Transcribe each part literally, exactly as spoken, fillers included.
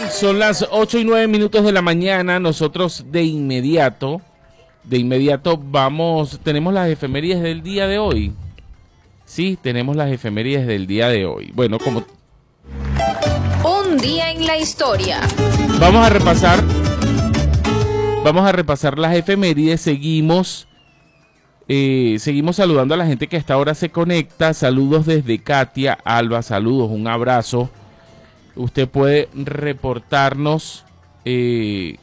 Son las ocho y nueve minutos de la mañana. Nosotros de inmediato, de inmediato vamos, tenemos las efemérides del día de hoy. Sí, tenemos las efemérides del día de hoy. Bueno, como... Un día en la historia. Vamos a repasar, vamos a repasar las efemérides. Seguimos, eh, seguimos saludando a la gente que hasta ahora se conecta. Saludos desde Katia, Alba, saludos, un abrazo. Usted puede reportarnos, eh,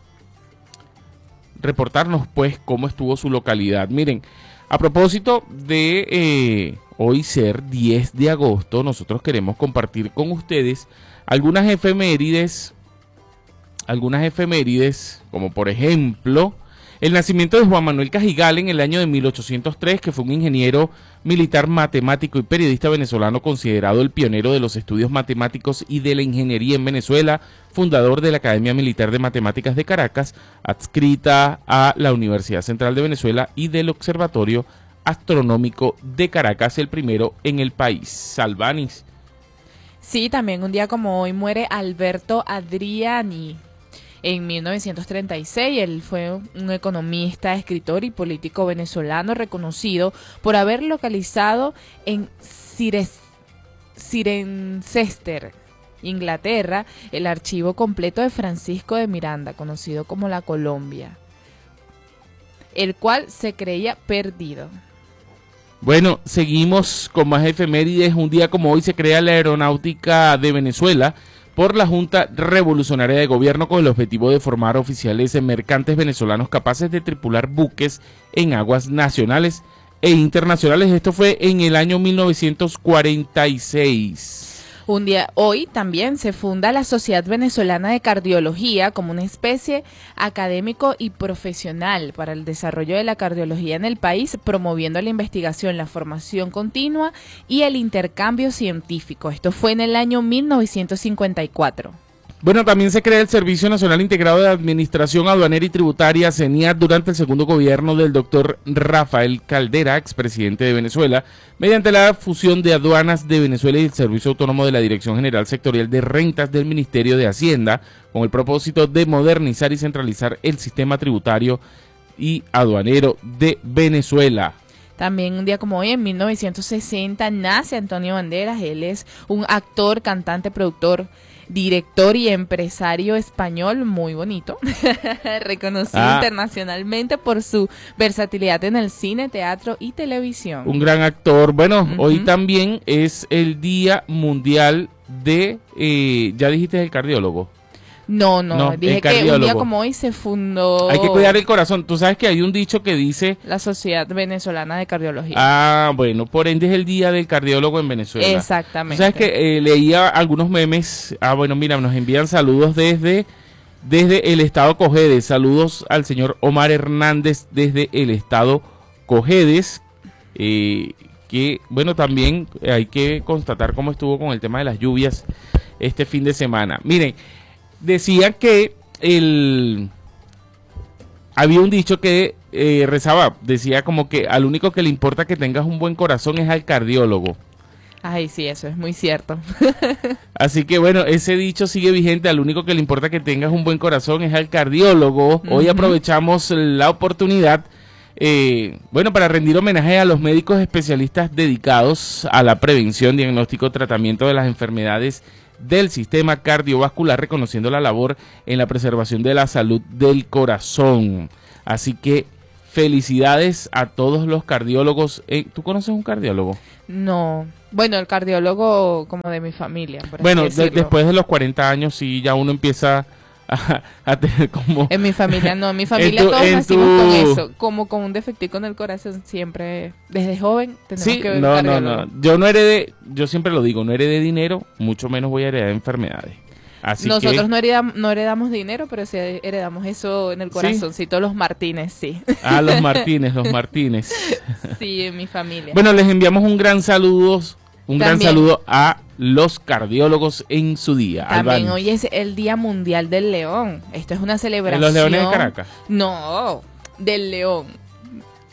reportarnos pues cómo estuvo su localidad. Miren, a propósito de eh, hoy ser diez de agosto, nosotros queremos compartir con ustedes algunas efemérides, algunas efemérides, como por ejemplo, el nacimiento de Juan Manuel Cajigal en el año de mil ochocientos tres, que fue un ingeniero militar, matemático y periodista venezolano considerado el pionero de los estudios matemáticos y de la ingeniería en Venezuela, fundador de la Academia Militar de Matemáticas de Caracas, adscrita a la Universidad Central de Venezuela, y del Observatorio Astronómico de Caracas, el primero en el país. Salvanis. Sí, también un día como hoy muere Alberto Adriani. En mil novecientos treinta y seis, él fue un economista, escritor y político venezolano reconocido por haber localizado en Cirencester, Inglaterra, el archivo completo de Francisco de Miranda, conocido como la Colombia, el cual se creía perdido. Bueno, seguimos con más efemérides. Un día como hoy se crea la Aeronáutica de Venezuela por la Junta Revolucionaria de Gobierno, con el objetivo de formar oficiales mercantes venezolanos capaces de tripular buques en aguas nacionales e internacionales. Esto fue en el año mil novecientos cuarenta y seis. Un día, hoy también se funda la Sociedad Venezolana de Cardiología como una especie académico y profesional para el desarrollo de la cardiología en el país, promoviendo la investigación, la formación continua y el intercambio científico. Esto fue en el año mil novecientos cincuenta y cuatro. Bueno, también se crea el Servicio Nacional Integrado de Administración Aduanera y Tributaria, CENIAT, durante el segundo gobierno del doctor Rafael Caldera, expresidente de Venezuela, mediante la fusión de Aduanas de Venezuela y el Servicio Autónomo de la Dirección General Sectorial de Rentas del Ministerio de Hacienda, con el propósito de modernizar y centralizar el sistema tributario y aduanero de Venezuela. También un día como hoy, en mil novecientos sesenta, nace Antonio Banderas. Él es un actor, cantante, productor, director y empresario español muy bonito, reconocido ah. internacionalmente por su versatilidad en el cine, teatro y televisión. Un gran actor. Bueno, uh-huh. Hoy también es el Día Mundial de, eh, ¿ya dijiste el cardiólogo? No, no, no, dije que un día como hoy se fundó... Hay que cuidar el corazón. Tú sabes que hay un dicho que dice... La Sociedad Venezolana de Cardiología. Ah, bueno, por ende es el Día del Cardiólogo en Venezuela. Exactamente. Tú sabes que eh, leía algunos memes. Ah, bueno, mira, nos envían saludos desde, desde el estado Cojedes. Saludos al señor Omar Hernández desde el estado Cojedes. Eh, que, bueno, también hay que constatar cómo estuvo con el tema de las lluvias este fin de semana. Miren... Decía que el había un dicho que eh, rezaba, decía como que al único que le importa que tengas un buen corazón es al cardiólogo. Ay, sí, eso es muy cierto. Así que bueno, ese dicho sigue vigente, al único que le importa que tengas un buen corazón es al cardiólogo. Uh-huh. Hoy aprovechamos la oportunidad, eh, bueno, para rendir homenaje a los médicos especialistas dedicados a la prevención, diagnóstico, tratamiento de las enfermedades del sistema cardiovascular, reconociendo la labor en la preservación de la salud del corazón. Así que felicidades a todos los cardiólogos. Eh, ¿Tú conoces un cardiólogo? No. Bueno, el cardiólogo como de mi familia. Por bueno, de, después de los cuarenta años sí ya uno empieza a, a tener como... En mi familia no, en mi familia en tu, todos en nacimos tu... con eso, como con un defectico en el corazón siempre, desde joven tenemos sí, que ver no, un no, no, yo no heredé, yo siempre lo digo, no heredé dinero, mucho menos voy a heredar enfermedades. Así Nosotros que... no, heredamos, no heredamos dinero, pero sí heredamos eso en el corazoncito, ¿sí? Los Martínez, sí. Ah, los Martínez, los Martínez. Sí, en mi familia. Bueno, les enviamos un gran saludo, un También. gran saludo a los cardiólogos en su día. También Albán. Hoy es el Día Mundial del León. Esto es una celebración. ¿De los leones de Caracas? No, del león.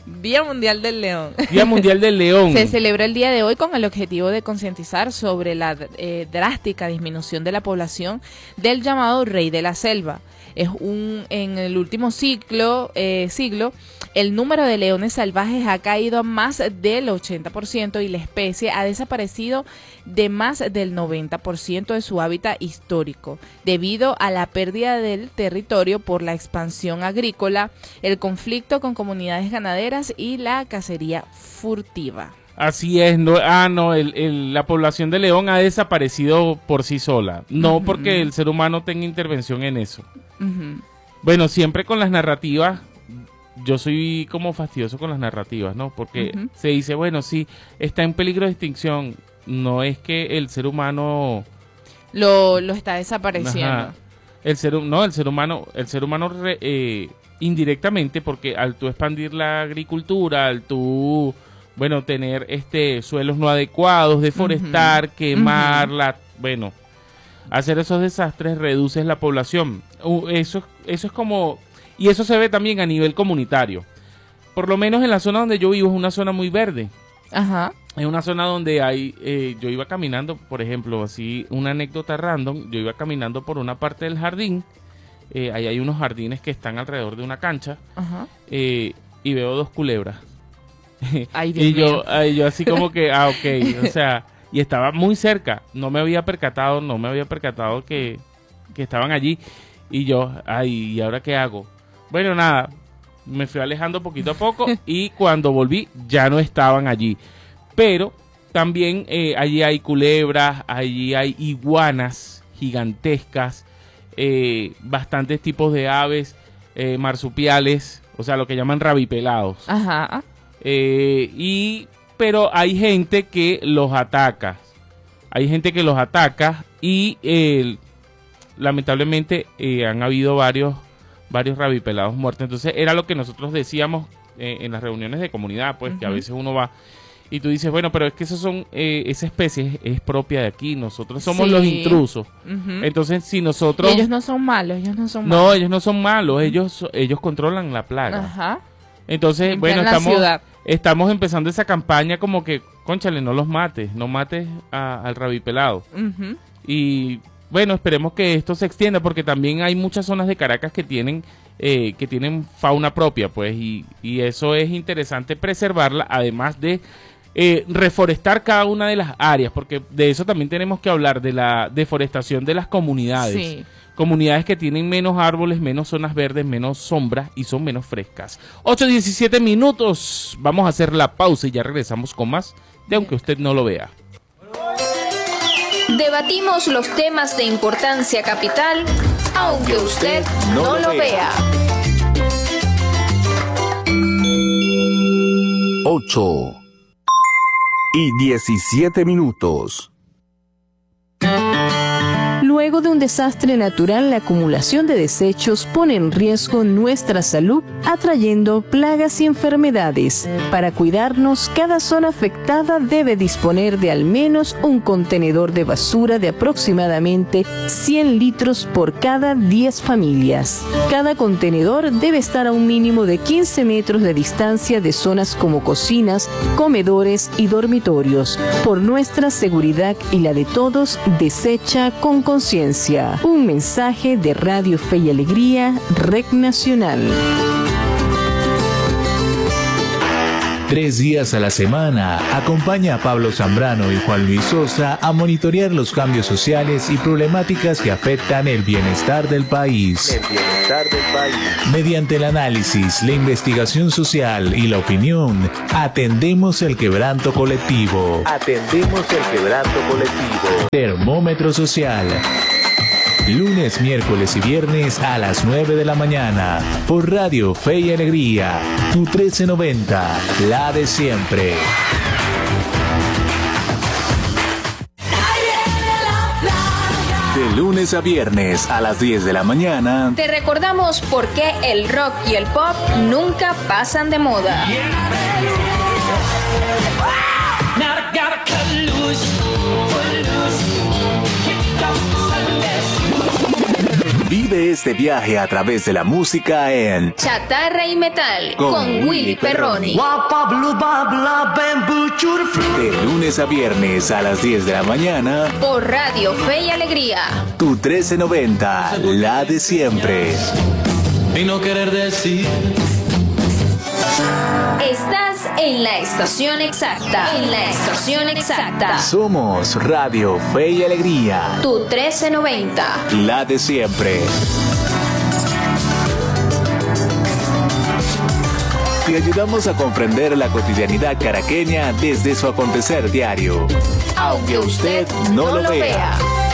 Día Mundial del León. Día Mundial del León. Se celebra el día de hoy con el objetivo de concientizar sobre la eh, drástica disminución de la población del llamado rey de la selva. Es un en el último ciclo, eh, siglo, el número de leones salvajes ha caído a más del ochenta por ciento y la especie ha desaparecido de más del noventa por ciento de su hábitat histórico, debido a la pérdida del territorio por la expansión agrícola, el conflicto con comunidades ganaderas y la cacería furtiva. Así es, no, ah, no, el, el, la población de león ha desaparecido por sí sola, no uh-huh. porque el ser humano tenga intervención en eso. Uh-huh. Bueno, siempre con las narrativas, yo soy como fastidioso con las narrativas, ¿no? Porque uh-huh. se dice, bueno, sí, está en peligro de extinción, no es que el ser humano... Lo, lo está desapareciendo. Ajá. El ser, no, el ser humano, el ser humano re, eh, indirectamente, porque al tú expandir la agricultura, al tú... Bueno, tener este suelos no adecuados, deforestar, uh-huh. quemar, uh-huh. la, bueno, hacer esos desastres reduces la población. Uh, eso, eso es como, y eso se ve también a nivel comunitario. Por lo menos en la zona donde yo vivo es una zona muy verde. Ajá. Es una zona donde hay, eh, yo iba caminando, por ejemplo, así una anécdota random, yo iba caminando por una parte del jardín, eh, ahí hay unos jardines que están alrededor de una cancha, uh-huh. eh, y veo dos culebras. Ay, Dios y yo, mío. yo así como que, ah, ok, o sea, y estaba muy cerca, no me había percatado, no me había percatado que, que estaban allí, y yo, ay, ¿y ahora qué hago? Bueno, nada, me fui alejando poquito a poco, y cuando volví, ya no estaban allí, pero también eh, allí hay culebras, allí hay iguanas gigantescas, eh, bastantes tipos de aves, eh, marsupiales, o sea, lo que llaman rabipelados. Ajá. Eh, y pero hay gente que los ataca, hay gente que los ataca y eh, lamentablemente eh, han habido varios varios rabipelados muertos. Entonces era lo que nosotros decíamos eh, en las reuniones de comunidad, pues uh-huh. que a veces uno va y tú dices, bueno, pero es que esos son eh, esa especie es, es propia de aquí, nosotros somos sí. los intrusos. Uh-huh. Entonces si nosotros y ellos no son malos, ellos no son no, malos. ellos no son malos, ellos ellos controlan la plaga. Ajá. Entonces, en bueno, estamos, ciudad. estamos empezando esa campaña como que, cónchale, no los mates, no mates a, al rabipelado. Uh-huh. Y bueno, esperemos que esto se extienda porque también hay muchas zonas de Caracas que tienen eh, que tienen fauna propia, pues, y, y eso es interesante preservarla, además de eh, reforestar cada una de las áreas, porque de eso también tenemos que hablar, de la deforestación de las comunidades. Sí. Comunidades que tienen menos árboles, menos zonas verdes, menos sombras y son menos frescas. ocho diecisiete minutos. Vamos a hacer la pausa y ya regresamos con más de Aunque Usted No Lo Vea. Debatimos los temas de importancia capital, aunque usted no, no lo vea. ocho y diecisiete minutos. Luego de un desastre natural, la acumulación de desechos pone en riesgo nuestra salud, atrayendo plagas y enfermedades. Para cuidarnos, cada zona afectada debe disponer de al menos un contenedor de basura de aproximadamente cien litros por cada diez familias. Cada contenedor debe estar a un mínimo de quince metros de distancia de zonas como cocinas, comedores y dormitorios. Por nuestra seguridad y la de todos, desecha con conciencia. Un mensaje de Radio Fe y Alegría, Red Nacional. Tres días a la semana, acompaña a Pablo Zambrano y Juan Luis Sosa a monitorear los cambios sociales y problemáticas que afectan el bienestar del país. El bienestar del país. Mediante el análisis, la investigación social y la opinión, atendemos el quebranto colectivo. Atendemos el quebranto colectivo. Termómetro social. Lunes, miércoles y viernes a las nueve de la mañana por Radio Fe y Alegría, tu trece noventa, la de siempre. De lunes a viernes a las diez de la mañana. Te recordamos por qué el rock y el pop nunca pasan de moda. Vive este viaje a través de la música en Chatarra y Metal Con con, Willy Willy Perroni. de lunes a viernes a las diez de la mañana. Por Radio Fe y Alegría. Tu trece noventa, la de siempre. Y no querer decir. Estás en la estación exacta. En la estación exacta. Somos Radio Fe y Alegría, Tu trece noventa. la de siempre. Te ayudamos a comprender la cotidianidad caraqueña desde su acontecer diario, aunque usted no lo vea.